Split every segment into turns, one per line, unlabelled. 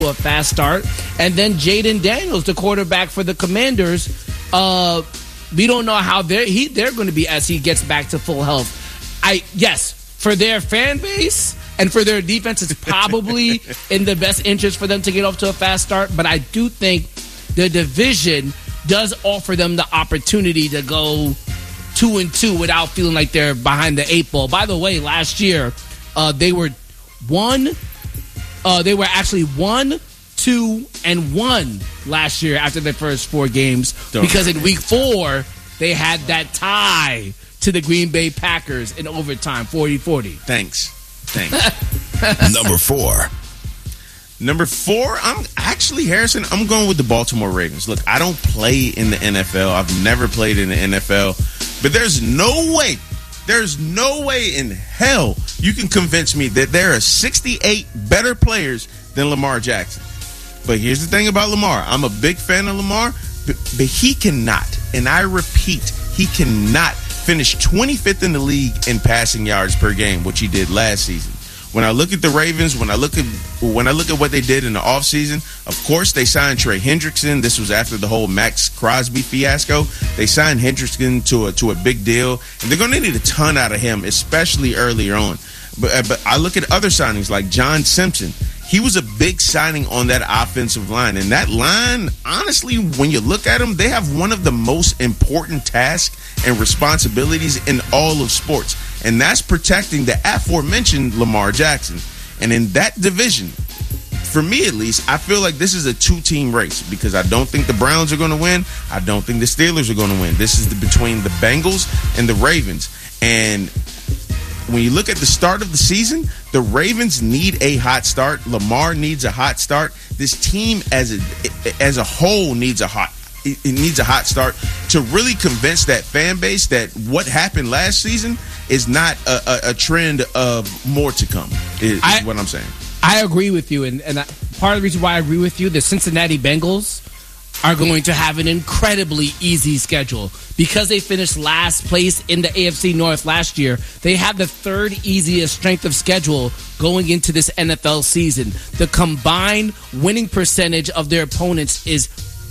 a fast start. And then Jaden Daniels, the quarterback for the Commanders, we don't know how they're going to be as he gets back to full health. Yes, for their fan base and for their defense, it's probably in the best interest for them to get off to a fast start. But I do think the division does offer them the opportunity to go 2-2 without feeling like they're behind the 8 ball. By the way, last year they were actually 1-2-1 last year after their first 4 games because in week 4 they had that tie to the Green Bay Packers in overtime, 40-40.
Thanks. Number 4, I'm actually, Harrison, I'm going with the Baltimore Ravens. Look, I don't play in the NFL. I've never played in the NFL. But there's no way in hell you can convince me that there are 68 better players than Lamar Jackson. But here's the thing about Lamar. I'm a big fan of Lamar, but he cannot, and I repeat, he cannot finish 25th in the league in passing yards per game, which he did last season. When I look at the Ravens, when I look at what they did in the offseason, of course they signed Trey Hendrickson. This was after the whole Max Crosby fiasco. They signed Hendrickson to a big deal, and they're going to need a ton out of him, especially earlier on. But I look at other signings like John Simpson. He was a big signing on that offensive line. And that line, honestly, when you look at them, they have one of the most important tasks and responsibilities in all of sports. And that's protecting the aforementioned Lamar Jackson. And in that division, for me at least, I feel like this is a 2-team race because I don't think the Browns are going to win. I don't think the Steelers are going to win. This is between the Bengals and the Ravens. And when you look at the start of the season, the Ravens need a hot start. Lamar needs a hot start. This team as a whole needs a hot start to really convince that fan base that what happened last season is not a trend of more to come, is what I'm saying.
I agree with you. And part of the reason why I agree with you, the Cincinnati Bengals are going to have an incredibly easy schedule. Because they finished last place in the AFC North last year, they have the 3rd easiest strength of schedule going into this NFL season. The combined winning percentage of their opponents is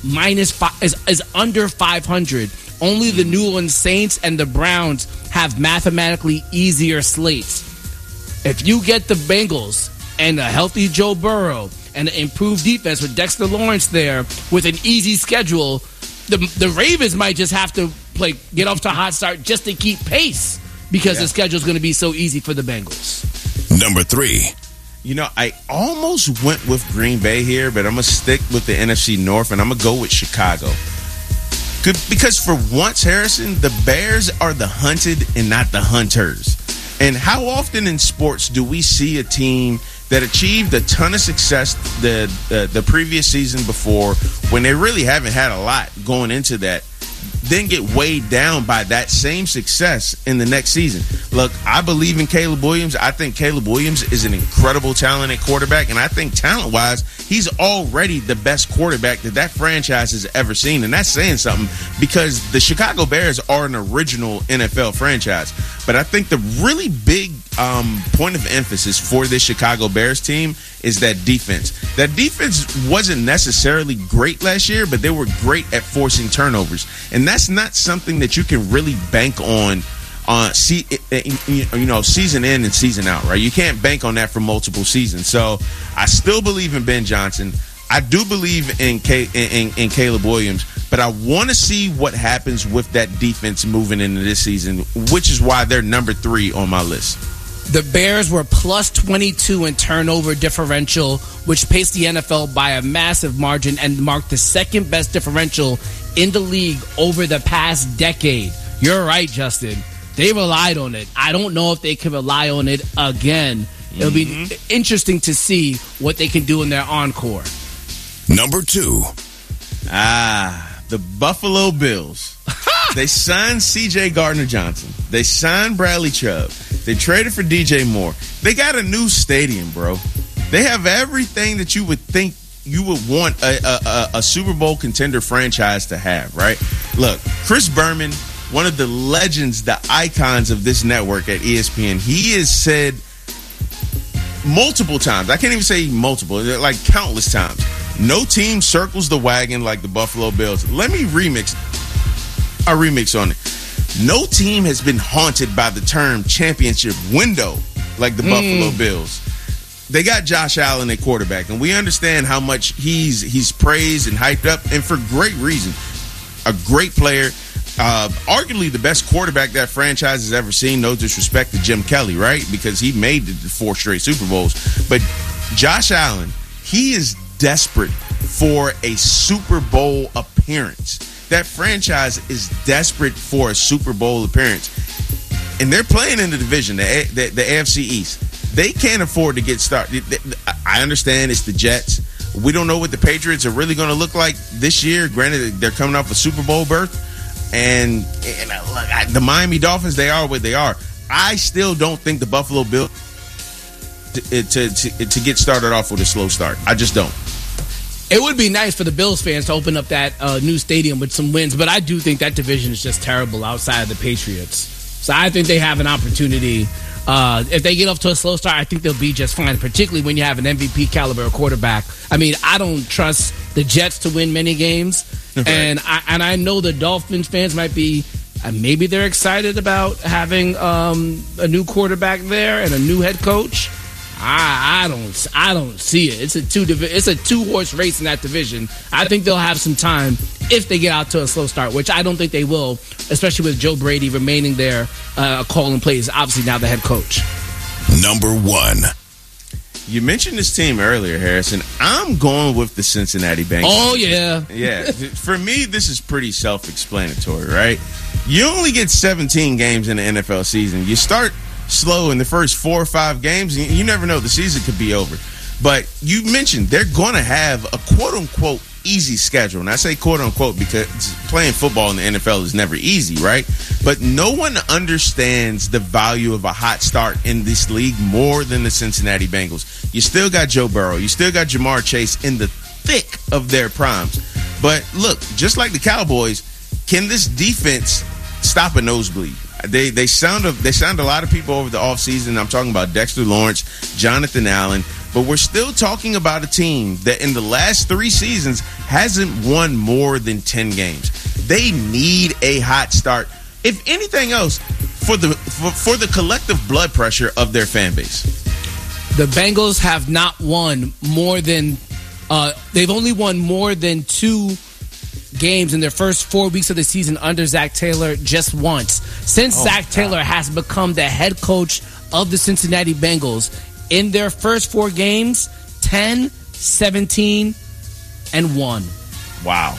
under 500. Only the New Orleans Saints and the Browns have mathematically easier slates. If you get the Bengals and a healthy Joe Burrow and an improved defense with Dexter Lawrence there with an easy schedule, the Ravens might just have to get off to a hot start just to keep pace because the schedule is going to be so easy for the Bengals.
Number 3.
I almost went with Green Bay here, but I'm going to stick with the NFC North, and I'm going to go with Chicago. Because for once, Harrison, the Bears are the hunted and not the hunters. And how often in sports do we see a team that achieved a ton of success the previous season before when they really haven't had a lot going into that, then get weighed down by that same success in the next season? Look, I believe in Caleb Williams. I think Caleb Williams is an incredible talented quarterback, and I think talent-wise, he's already the best quarterback that franchise has ever seen, and that's saying something because the Chicago Bears are an original NFL franchise. But I think the really big point of emphasis for this Chicago Bears team is that defense. That defense wasn't necessarily great last year, but they were great at forcing turnovers. And that's not something that you can really bank on season in and season out, right? You can't bank on that for multiple seasons. So I still believe in Ben Johnson. I do believe in Caleb Williams, but I want to see what happens with that defense moving into this season, which is why they're number 3 on my list.
The Bears were plus 22 in turnover differential, which paced the NFL by a massive margin and marked the 2nd best differential in the league over the past decade. You're right, Justin. They relied on it. I don't know if they can rely on it again. It'll be interesting to see what they can do in their encore.
Number 2.
The Buffalo Bills. They signed C.J. Gardner-Johnson. They signed Bradley Chubb. They traded for DJ Moore. They got a new stadium, bro. They have everything that you would think you would want a Super Bowl contender franchise to have, right? Look, Chris Berman, one of the legends, the icons of this network at ESPN, he has said multiple times. I can't even say multiple, like countless times. No team circles the wagon like the Buffalo Bills. Let me remix on it. No team has been haunted by the term championship window like the Buffalo Bills. They got Josh Allen at quarterback, and we understand how much he's praised and hyped up, and for great reason. A great player, arguably the best quarterback that franchise has ever seen. No disrespect to Jim Kelly, right? Because he made the 4 straight Super Bowls. But Josh Allen, he is desperate for a Super Bowl appearance. That franchise is desperate for a Super Bowl appearance. And they're playing in the division, the AFC East. They can't afford to get started. I understand it's the Jets. We don't know what the Patriots are really going to look like this year. Granted, they're coming off a Super Bowl berth. And look, the Miami Dolphins, they are what they are. I still don't think the Buffalo Bills to get started off with a slow start. I just don't.
It would be nice for the Bills fans to open up that new stadium with some wins, but I do think that division is just terrible outside of the Patriots. So I think they have an opportunity. If they get off to a slow start, I think they'll be just fine, particularly when you have an MVP caliber quarterback. I mean, I don't trust the Jets to win many games, right. and I know the Dolphins fans might be, maybe they're excited about having a new quarterback there and a new head coach. I don't see it. It's a 2-horse race in that division. I think they'll have some time if they get out to a slow start, which I don't think they will, especially with Joe Brady remaining there, calling plays. Obviously now the head coach.
Number 1.
You mentioned this team earlier, Harrison. I'm going with the Cincinnati Bengals.
Oh yeah,
yeah. For me, this is pretty self-explanatory, right? You only get 17 games in the NFL season. You start slow in the first 4 or 5 games, you never know, the season could be over. But you mentioned they're going to have a quote-unquote easy schedule. And I say quote-unquote because playing football in the NFL is never easy, right? But no one understands the value of a hot start in this league more than the Cincinnati Bengals. You still got Joe Burrow. You still got Jamar Chase in the thick of their primes. But look, just like the Cowboys, can this defense stop a nosebleed? They sound a lot of people over the offseason. I'm talking about Dexter Lawrence, Jonathan Allen, but we're still talking about a team that in the last 3 seasons hasn't won more than 10 games. They need a hot start, if anything else, for the collective blood pressure of their fan base.
The Bengals have not won more than they've only won more than 2 games in their first 4 weeks of the season under Zach Taylor, just once. Since Zach Taylor has become the head coach of the Cincinnati Bengals, in their first 4 games, 10, 17, and 1.
Wow.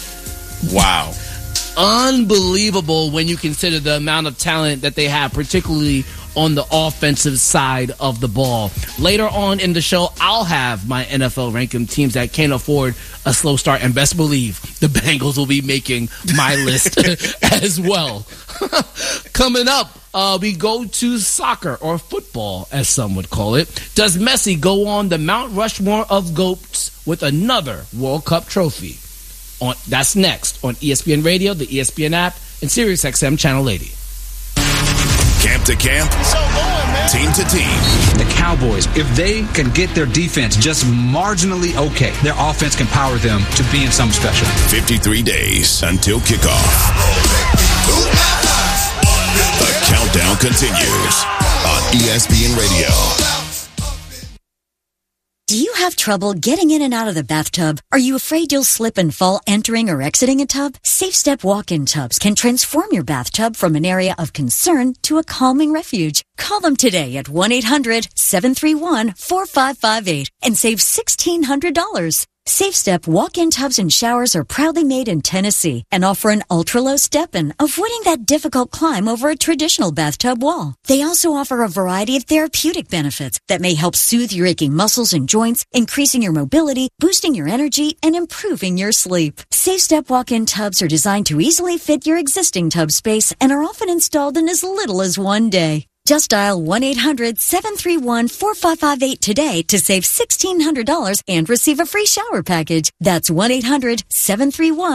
Unbelievable when you consider the amount of talent that they have, particularly on the offensive side of the ball. Later on in the show, I'll have my NFL ranking teams that can't afford a slow start, and best believe the Bengals will be making my list as well. Coming up, we go to soccer, or football as some would call it. Does Messi go on the Mount Rushmore of GOATs with another World Cup trophy? That's next on ESPN Radio, the ESPN app, and SiriusXM Channel 80.
Camp to camp, team to team.
The Cowboys, if they can get their defense just marginally okay, their offense can power them to being something special.
53 days until kickoff. The countdown continues on ESPN Radio.
Do you have trouble getting in and out of the bathtub? Are you afraid you'll slip and fall entering or exiting a tub? SafeStep walk-in tubs can transform your bathtub from an area of concern to a calming refuge. Call them today at 1-800-731-4558 and save $1,600. SafeStep walk-in tubs and showers are proudly made in Tennessee and offer an ultra-low step-in, avoiding that difficult climb over a traditional bathtub wall. They also offer a variety of therapeutic benefits that may help soothe your aching muscles and joints, increasing your mobility, boosting your energy, and improving your sleep. SafeStep walk-in tubs are designed to easily fit your existing tub space and are often installed in as little as 1 day. Just dial 1-800-731-4558 today to save $1,600 and receive a free shower package. That's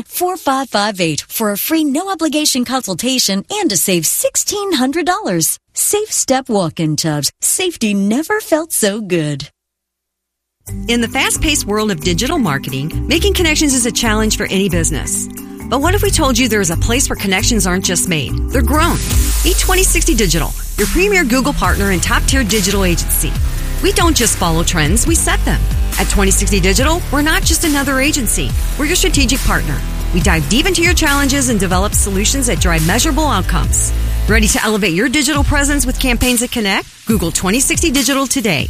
1-800-731-4558 for a free no-obligation consultation and to save $1,600. Safe Step walk-in tubs. Safety never felt so good.
In the fast-paced world of digital marketing, making connections is a challenge for any business. But what if we told you there is a place where connections aren't just made, they're grown? Meet 2060 Digital, your premier Google partner and top-tier digital agency. We don't just follow trends, we set them. At 2060 Digital, we're not just another agency, we're your strategic partner. We dive deep into your challenges and develop solutions that drive measurable outcomes. Ready to elevate your digital presence with campaigns that connect? Google 2060 Digital today.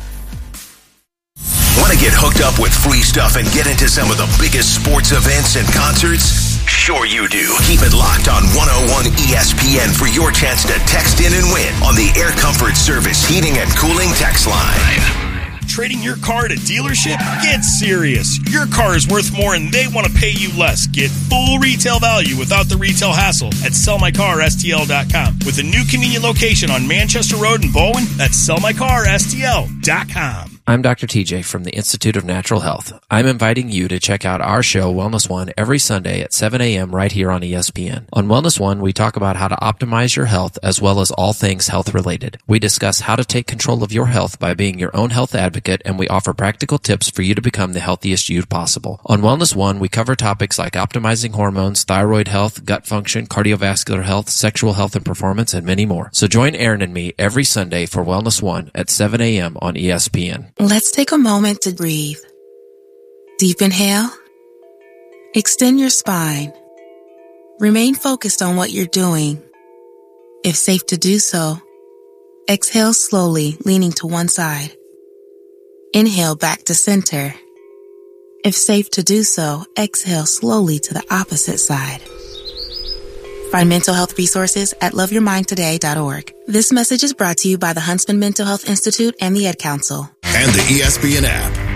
Want to get hooked up with free stuff and get into some of the biggest sports events and concerts? Sure you do. Keep it locked on 101 ESPN for your chance to text in and win on the Air Comfort Service Heating and Cooling text line.
Trading your car at a dealership? Get serious. Your car is worth more and they want to pay you less. Get full retail value without the retail hassle at sellmycarstl.com. With a new convenient location on Manchester Road in Bowen, that's sellmycarstl.com.
I'm Dr. TJ from the Institute of Natural Health. I'm inviting you to check out our show, Wellness One, every Sunday at 7 a.m. right here on ESPN. On Wellness One, we talk about how to optimize your health as well as all things health related. We discuss how to take control of your health by being your own health advocate, and we offer practical tips for you to become the healthiest you possible. On Wellness One, we cover topics like optimizing hormones, thyroid health, gut function, cardiovascular health, sexual health and performance, and many more. So join Aaron and me every Sunday for Wellness One at 7 a.m. on ESPN.
Let's take a moment to breathe. Deep inhale. Extend your spine. Remain focused on what you're doing. If safe to do so, exhale slowly, leaning to one side. Inhale back to center. If safe to do so, exhale slowly to the opposite side. Find mental health resources at loveyourmindtoday.org. This message is brought to you by the Huntsman Mental Health Institute and the Ad Council.
And the ESPN app.